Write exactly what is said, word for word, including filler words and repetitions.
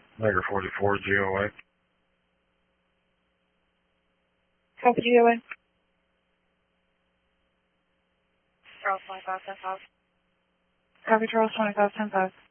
Niagara forty-four, G O A. Copy G O A. Charles twenty-five, ten five. Copy Charles twenty-five, ten five.